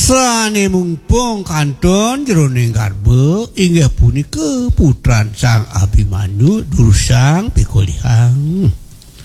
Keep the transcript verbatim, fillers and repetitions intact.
Sane mumpung kanton jroning garba inggih punika putran Sang Abimanyu Dursang Pikolihang.